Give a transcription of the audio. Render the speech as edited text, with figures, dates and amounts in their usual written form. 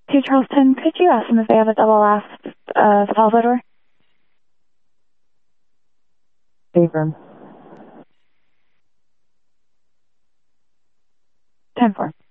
to Charleston, could you ask them if they have a double last Salvador? Affirm. 10-4.